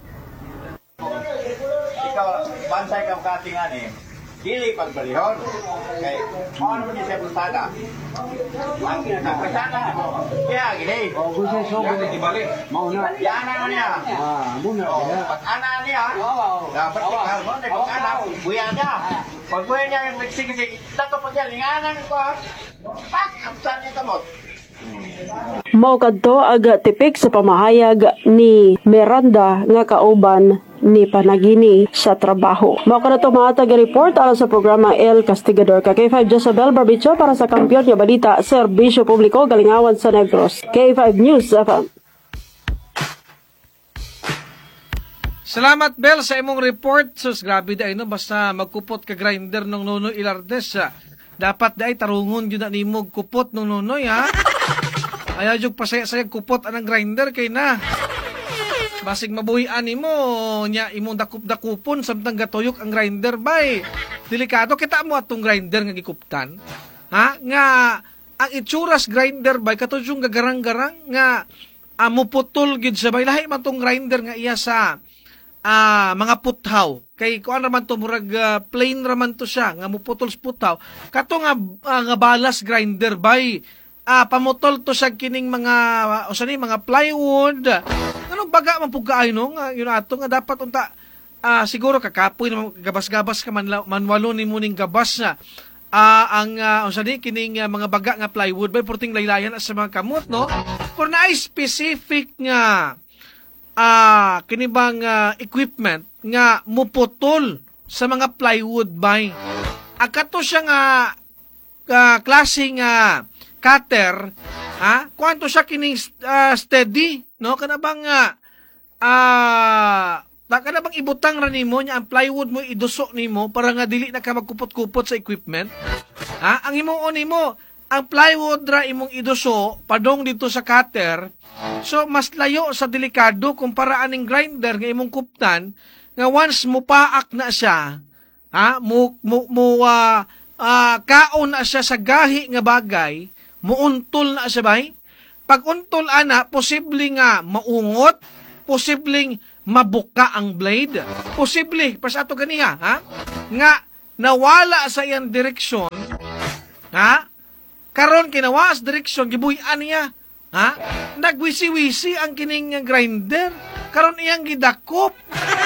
Ikaw bansay ka katingan ni dili pagbalihon kay mo naman siya puntada ang pinagpasana kaya gini oh gusto so di balik mau na yan na niya ah muna pag ana niya dapat ikaw mo na pag ana buya niya pag buya niya sige dato pag yan nganan ko pak amsan niya kamot. Mao kadto aga tipik sa pamahayag ni Miranda nga kauban ni Panagini sa trabaho. Mao kadto mga taga-report alang sa programa El Castigador ka K five Josabel Barbicho para sa Kampiyon nga Balita, Serbisyo Publiko, Galingawan sa Negros. K five News F M. Salamat Bel sa imong report. Sus grabe day no basta magkupot ka grinder ng Nonoy Ilardes. Dapat day tarungon gyud na nimo kupot ng Nonoy ha. Ayaw jug pasaya-saya kupot anang grinder kay na. Basig mabuhian nimo nya imong dakup-dakupon samtang gatuyok ang grinder bay. Delikado kita mo atong grinder nga gikuptan. Ha? Nga ang itsuras grinder bay katujong gagarang-garang nga amuputol gid sa bay lahi man tong grinder nga iya sa uh, mga puthaw. Kay kuan raman to murag uh, plain raman to siya nga muputol sa puthaw. Kato nga uh, nga balas grinder bay. Ah, pamutol to sa kining mga o sa ni mga plywood. Anong baga man pug kaayo no nga yun ato nga dapat unta ah, siguro kakapoy na gabas-gabas ka man manwalo ni muning gabas na ah, ang uh, o sa ni kining uh, mga baga nga plywood bay porting laylayan sa mga kamot no. For na specific nga ah kini bang uh, equipment nga muputol sa mga plywood bay. Akato siya nga uh, klaseng uh, cutter, ha? Kwanto siya kining uh, steady, no? Kana bang ah uh, uh, kana bang ibutang ra nimo nya ang plywood mo idusok nimo para nga dili na ka magkupot-kupot sa equipment. Ha? Ang imong nimo, ang plywood ra imong iduso padong dito sa cutter. So mas layo sa delikado kumpara aning grinder nga imong kuptan nga once mupaak na siya, ha? Mu mu, mu uh, uh, kaon na siya sa gahi nga bagay. Muuntol na siya bay. Pag untol ana, posible nga maungot, posibleng mabuka ang blade, posible, pas ato ganiha, ha? Nga nawala sa iyang direksyon, ha? Karon kinawa sa direksyon, gibuyan niya, ha? Nagwisi-wisi ang kining grinder, karon iyang gidakop.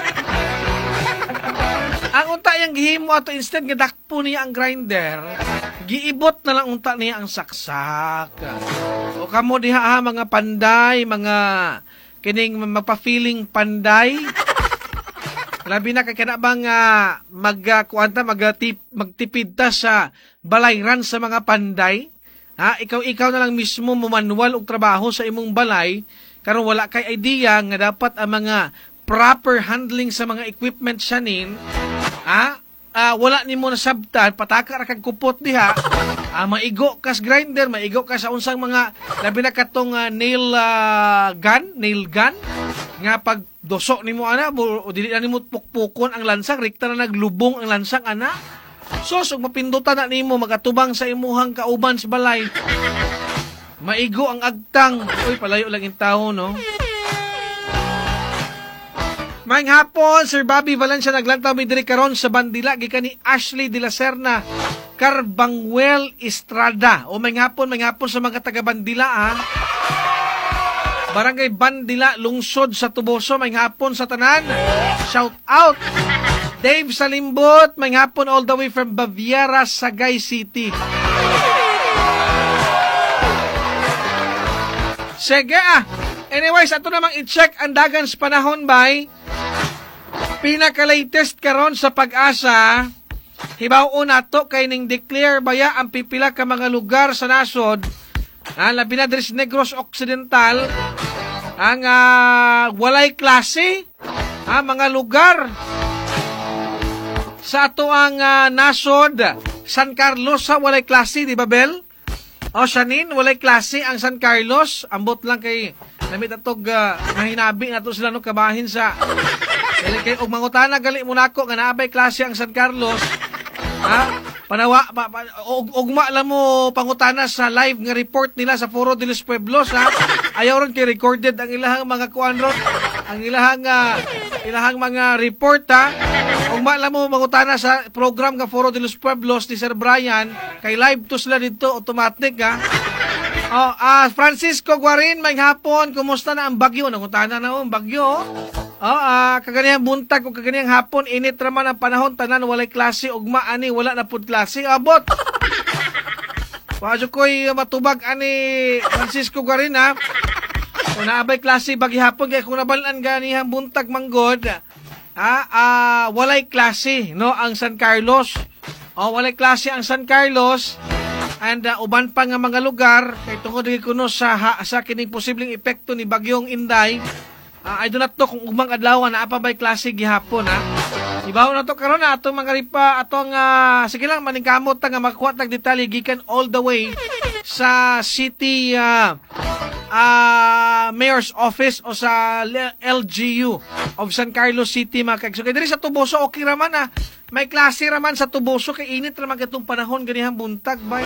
Ang unta iyang gihimo ato instead nga dakpo niya ang grinder, giibot na lang unta niya ang saksak. O kamo diha ha, mga panday, mga kining magpa-feeling panday. Labi na kay kana bang uh, magkuanta uh, magtip magtipid ta sa balayran sa mga panday. Ha, ikaw ikaw na lang mismo mo manual og trabaho sa imong balay karon wala kay idea nga dapat ang mga proper handling sa mga equipment siyanin. Ha? Uh, wala nimo na sabtan, pataka ra kag kupot diha. Uh, maigo kas grinder, maigo ka sa unsang mga labi na katong uh, nail uh, gun, nail gun nga pag dosok nimo ana o dili na nimo pukpukon ang lansang, rikta na naglubong ang lansang ana. So sug mapindutan na nimo magatubang sa imuhang kauban sa balay. Maigo ang agtang. Uy, palayo lang yung tao, no? Maayong hapon, Sir Bobby Valencia, naglantaw mi diri karon sa Bandila gikan ni Ashley de la Serna, Carbangwel Estrada. O maayong hapon, maayong hapon sa mga taga Bandila, ha. Barangay Bandila, lungsod sa Tuboso, maayong hapon sa tanan. Shout out. Dave Salimbot, maayong hapon all the way from Baviera, Sagay City. Sige ah. Anyways, ato namang i-check ang dagan sa panahon bay. Pinaka-latest karon sa Pag-asa, hibaw-o nato kay ning declare baya ang pipila ka mga lugar sa nasod Ah, labi na diri sa Negros Occidental ang ah, walay klase ah, mga lugar sa ato ang ah, nasod San Carlos sa walay klase, di ba Bel? O Shanin, walay klase ang San Carlos. Ambot lang kay namit atog uh, mahinabi nato sila no kabahin sa dili kay og mangutana gali mo nako nga naabay klase ang San Carlos. Ha? Panawa pa, pa, og, ugma lang mo pangutana sa live nga report nila sa Foro de los Pueblos, ha. Ayaw ron kay recorded ang ilahang mga kuan ron, ang ilahang uh, ilahang mga report, ha. Ugma lang mo mangutana sa program nga Foro de los Pueblos ni Sir Brian kay live to sila dito automatic, ha. Oh, ah uh, Francisco Guarin, may hapon, kumusta na ang bagyo? Nangutana na ang bagyo. Oh, ah uh, kaganiyang buntag o kaganiyang hapon, init raman ang panahon, tanan walay klase, ugma ani wala na pud klase. Abot. Wadyo ko'y matubag ani Francisco Guarin, ha. Kung naabay klase bagi hapon kay kung nabalaan ganihang buntag manggod, ah, uh, walay klase no ang San Carlos. Oh, walay klase ang San Carlos. And uh, uban pa nga mga lugar kay tungod kuno sa ha, sa kining posibleng epekto ni bagyong Inday. Uh, I do not know kung ugmang adlaw na apa bay klase gihapon, ha. Ibaw na to karon na atong mga ripa atong uh, sige lang maningkamot ta nga makuha tag detalye gikan all the way sa city uh, uh, mayor's office o sa L G U of San Carlos City, mga kag. So kay diri sa Tuboso okay raman, ha. May klase raman sa Tuboso kay init raman katong panahon ganihang buntag bay.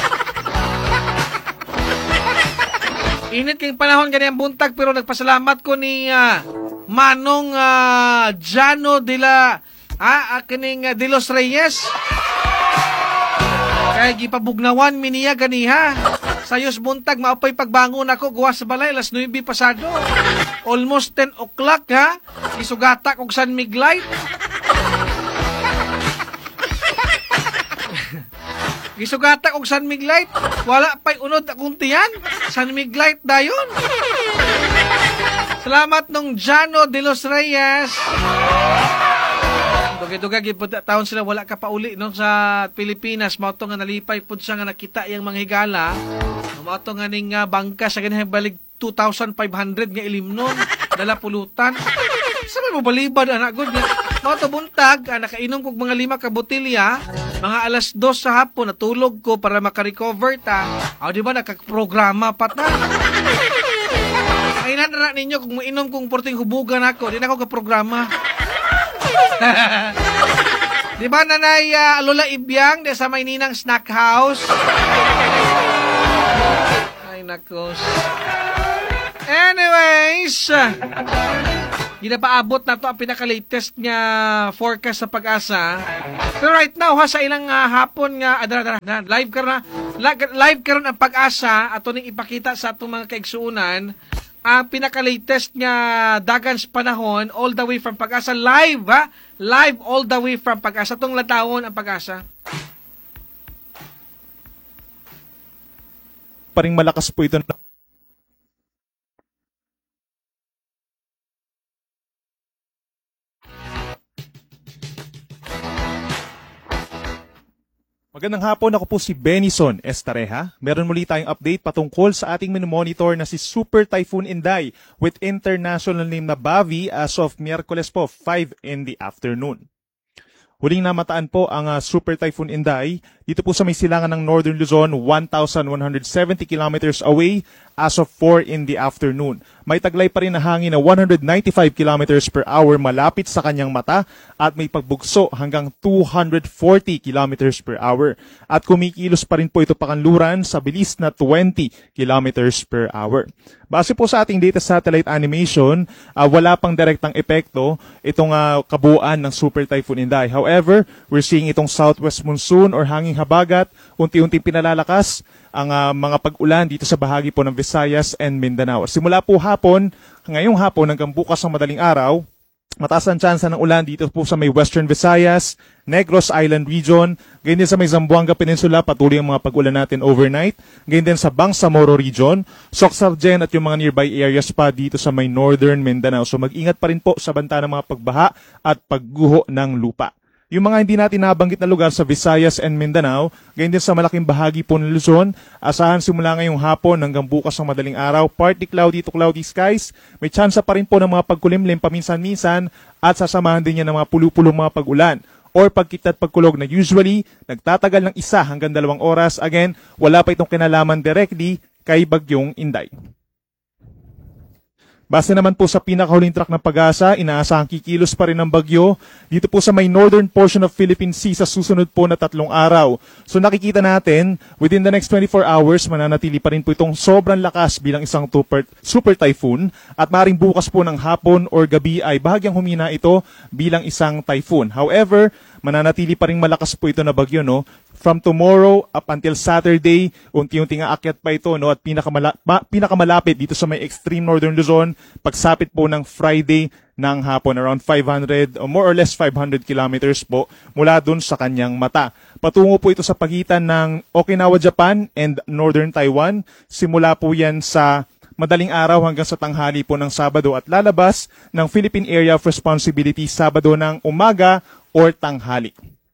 Init kay panahon ganihang buntag pero nagpasalamat ko ni uh, Manong uh, Jano de la ah, kining uh, de los Reyes. Kay gipabugnawan mi niya ganiha. Sayos buntag maupay pagbangon ako gawa sa balay alas nueve pasado. Almost ten o'clock, ha. Isugata og San Miglite. Gisugata og San Miglite. Wala pa'y unod akong tiyan. San Miglite dayon. Salamat nung Jano de los Reyes. Dugay-dugay gipud taon sila wala ka pa uli no sa Pilipinas. Mao to nga nalipay pud siya nga nakita yang mga higala. Mao to nga ning uh, bangka sa ganihang balig two thousand five hundred nga ilimnon. Dala pulutan. Sa may mobalibad anak gud. Mao to buntag, ah, nakainom kog mga lima ka botelya. Mga alas dos sa hapon natulog ko para maka-recover ta. Ah, di ba nakaprograma pa ta. Ay na ninyo kung mainom kong porting hubugan ako, di na ako kaprograma. Di ba nanay uh, Lola Ibyang de sa Mayninang Snack House? Ay nakos. Anyways, hindi na paabot na to ang pinaka-latest nga forecast sa Pag-asa. Pero right now ha sa ilang uh, hapon nga adara, adara, live karon na live karon ang Pag-asa ato ning ipakita sa atong mga kaigsuonan ang pinaka-latest nga dagan sa panahon all the way from Pag-asa live, ha? Live all the way from Pag-asa. Itong latawon ang Pag-asa. Paring malakas po ito. Magandang hapon, ako po si Benison Estareja. Meron muli tayong update patungkol sa ating monitor na si Super Typhoon Inday with international name na Bavi as of Miyerkules po, five in the afternoon. Huling namataan po ang uh, Super Typhoon Inday dito po sa may silangan ng Northern Luzon, one thousand one hundred seventy kilometers away as of four in the afternoon. May taglay pa rin na hangin na one hundred ninety-five kilometers per hour malapit sa kanyang mata at may pagbugso hanggang two hundred forty kilometers per hour. At kumikilos pa rin po ito pakanluran sa bilis na twenty kilometers per hour. Base po sa ating data satellite animation, uh, wala pang direktang epekto itong uh, kabuuan ng Super Typhoon Inday. However, we're seeing itong southwest monsoon or hanging habagat, unti-unting pinalalakas ang uh, mga pag-ulan dito sa bahagi po ng Visayas and Mindanao. Simula po hapon, ngayong hapon hanggang bukas ng madaling araw, mataas ang tsansa ng ulan dito po sa may Western Visayas, Negros Island region, ganyan din sa may Zamboanga Peninsula, patuloy ang mga pag-ulan natin overnight, ganyan din sa Bangsamoro region, Soxargen at yung mga nearby areas pa dito sa may Northern Mindanao. So mag-ingat pa rin po sa banta ng mga pagbaha at pagguho ng lupa. Yung mga hindi natin nabanggit na lugar sa Visayas and Mindanao, ganyan din sa malaking bahagi po ng Luzon, asahan simula ngayong hapon hanggang bukas ng madaling araw, partly cloudy to cloudy skies, may tsansa pa rin po ng mga pagkulimlim paminsan-minsan at sasamahan din yan ng mga pulu-pulong mga pag-ulan or pagkita at pagkulog na usually nagtatagal ng isa hanggang dalawang oras. Again, wala pa itong kinalaman directly kay Bagyong Inday. Base naman po sa pinakahuling track ng Pag-asa, inaasahang kikilos pa rin ang bagyo dito po sa may northern portion of Philippine Sea sa susunod po na tatlong araw. So nakikita natin, within the next twenty-four hours, mananatili pa rin po itong sobrang lakas bilang isang super, super typhoon at maring bukas po ng hapon or gabi ay bahagyang humina ito bilang isang typhoon. However, mananatili pa rin malakas po ito na bagyo, no? From tomorrow up until Saturday, unti-unting aakyat pa ito, no? At pinakamala- ma- pinakamalapit dito sa may extreme northern Luzon, pagsapit po ng Friday ng hapon, around five hundred or more or less five hundred kilometers po mula dun sa kanyang mata. Patungo po ito sa pagitan ng Okinawa, Japan and northern Taiwan. Simula po yan sa madaling araw hanggang sa tanghali po ng Sabado at lalabas ng Philippine Area of Responsibility Sabado ng umaga or tanghali.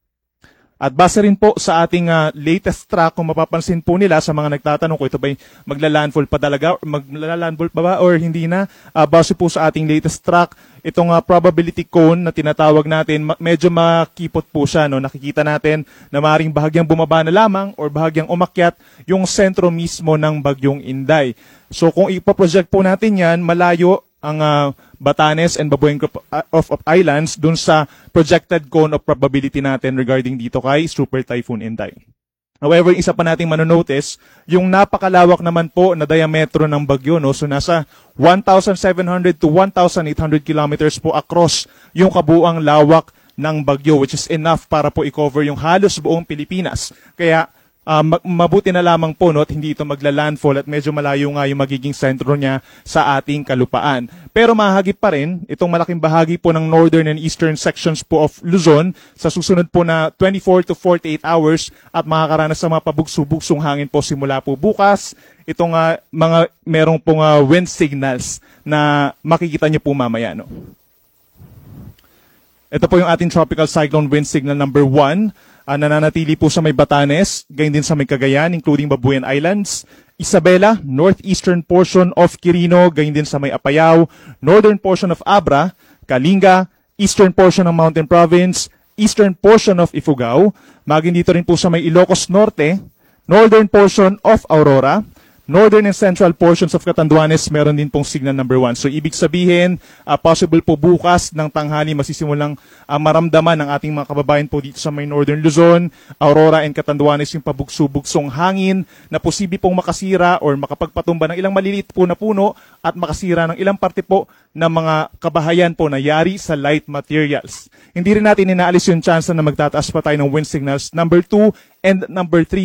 At base rin po sa ating uh, latest track, kung mapapansin po nila sa mga nagtatanong kung ito ba'y magla-landfall pa talaga, magla-landfall pa ba or hindi na, uh, base po sa ating latest track, itong uh, probability cone na tinatawag natin, ma- medyo makipot po siya. No? Nakikita natin na maaaring bahagyang bumaba na lamang or bahagyang umakyat yung sentro mismo ng Bagyong Inday. So kung ipoproject po natin yan, malayo ang uh, Batanes and Babueng Group of, of Islands dun sa projected cone of probability natin regarding dito kay Super Typhoon Inday. However, isa pa nating manonotice, yung napakalawak naman po na diametro ng bagyo, no? So nasa one thousand seven hundred to one thousand eight hundred kilometers po across yung kabuang lawak ng bagyo, which is enough para po i-cover yung halos buong Pilipinas. Kaya Uh, mabuti na lamang po, no, at hindi ito magla-landfall at medyo malayo nga yung magiging sentro niya sa ating kalupaan. Pero mahagip pa rin itong malaking bahagi po ng northern and eastern sections po of Luzon sa susunod po na twenty-four to forty-eight hours at makakaranas sa mga pabugso-bugsong hangin po simula po bukas. Itong uh, mga merong pong uh, wind signals na makikita niyo po mamaya. No? Ito po yung ating tropical cyclone wind signal number one. Uh, nananatili po sa may Batanes, gayon din sa may Cagayan, including Babuyan Islands, Isabela, northeastern portion of Quirino, gayon din sa may Apayao, northern portion of Abra, Kalinga, eastern portion ng Mountain Province, eastern portion of Ifugao, maging dito rin po sa may Ilocos Norte, northern portion of Aurora, northern and central portions of Catanduanes, meron din pong signal number one. So, ibig sabihin, uh, possible po bukas ng tanghali masisimulang uh, maramdaman ng ating mga kababayan po dito sa may northern Luzon, Aurora and Catanduanes yung pabugso-bugsong hangin na posible pong makasira or makapagpatumba ng ilang maliliit po na puno at makasira ng ilang parte po ng mga kabahayan po na yari sa light materials. Hindi rin natin inaalis yung chance na magtataas pa tayo ng wind signals number two and number three